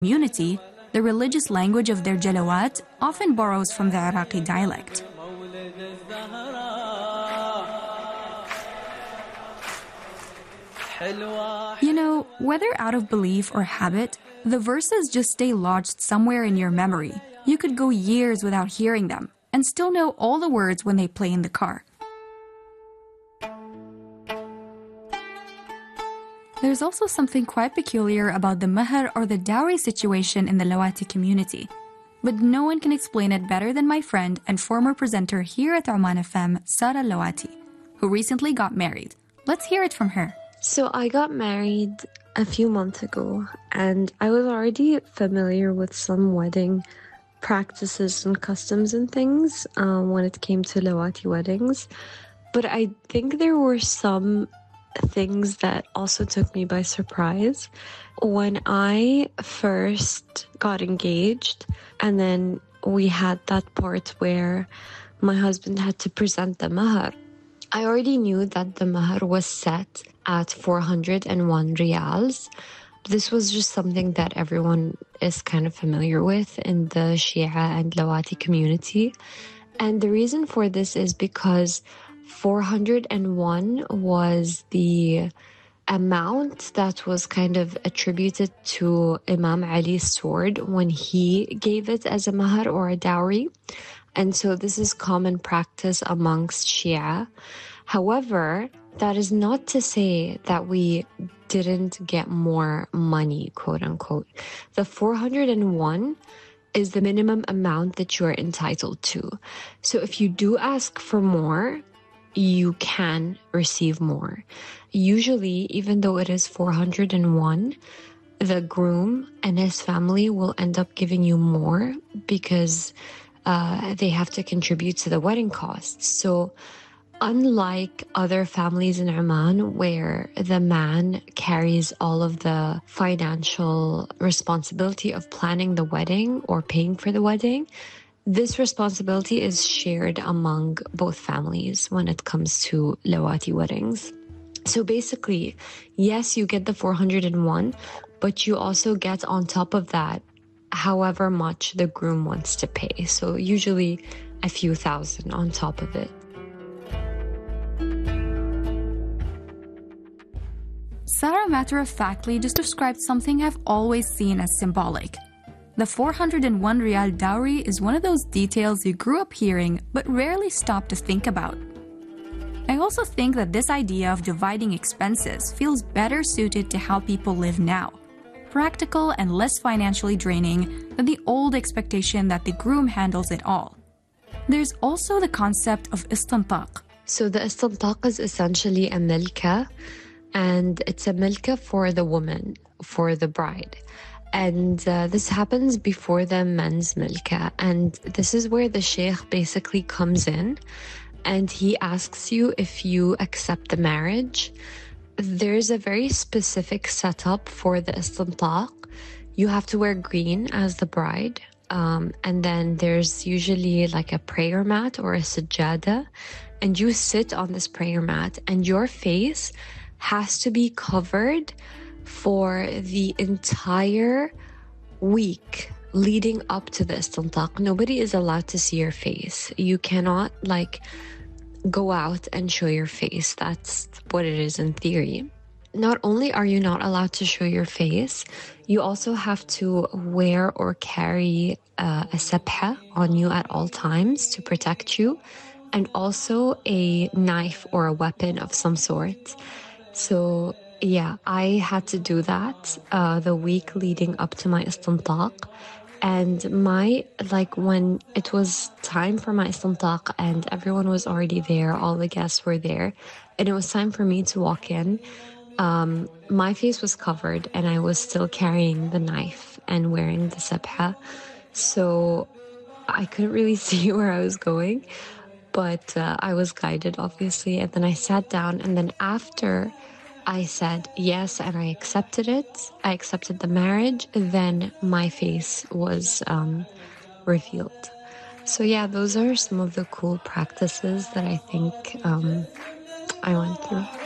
community, the religious language of their jalawat often borrows from the Iraqi dialect. You know, whether out of belief or habit, the verses just stay lodged somewhere in your memory. You could go years without hearing them and still know all the words when they play in the car. There's also something quite peculiar about the mahar or the dowry situation in the Lawati community. But no one can explain it better than my friend and former presenter here at Oman FM, Sara Lawati, who recently got married. Let's hear it from her. So I got married a few months ago, and I was already familiar with some wedding practices and customs and things when it came to Lawati weddings. But I think there were some things that also took me by surprise. When I first got engaged, and then we had that part where my husband had to present the mahar, I already knew that the mahar was set at 401 riyals. This was just something that everyone is kind of familiar with in the Shia and Lawati community. And the reason for this is because 401 was the amount that was kind of attributed to Imam Ali's sword when he gave it as a mahar or a dowry. And so this is common practice amongst Shia. However, that is not to say that we didn't get more money, quote unquote. The 401 is the minimum amount that you are entitled to. So if you do ask for more, you can receive more. Usually, even though it is 401, the groom and his family will end up giving you more because they have to contribute to the wedding costs. So unlike other families in Oman where the man carries all of the financial responsibility of planning the wedding or paying for the wedding, this responsibility is shared among both families when it comes to Lawati weddings. So basically, yes, you get the 401, but you also get on top of that however much the groom wants to pay. So usually a few thousand on top of it. Sara matter-of-factly just described something I've always seen as symbolic. The 401 riyal dowry is one of those details you grew up hearing but rarely stop to think about. I also think that this idea of dividing expenses feels better suited to how people live now. Practical and less financially draining than the old expectation that the groom handles it all. There's also the concept of istintaq. So the istintaq is essentially a milka, and it's a milka for the woman, for the bride. And this happens before the men's milka. And this is where the sheikh basically comes in and he asks you if you accept the marriage. There's a very specific setup for the istintaq. You have to wear green as the bride. And then there's usually like a prayer mat or a sajjada. And you sit on this prayer mat and your face has to be covered for the entire week leading up to the istintaq. Nobody is allowed to see your face. You cannot go out and show your face. That's what it is in theory. Not only are you not allowed to show your face, you also have to wear or carry a sabha on you at all times to protect you, and also a knife or a weapon of some sort. So yeah, I had to do that the week leading up to my istintaq. And when it was time for my istintaq and everyone was already there, all the guests were there, and it was time for me to walk in, my face was covered and I was still carrying the knife and wearing the sabha. So I couldn't really see where I was going, but I was guided, obviously. And then I sat down, and then after I said yes and I accepted it, I accepted the marriage, then my face was revealed. So yeah, those are some of the cool practices that I think I went through.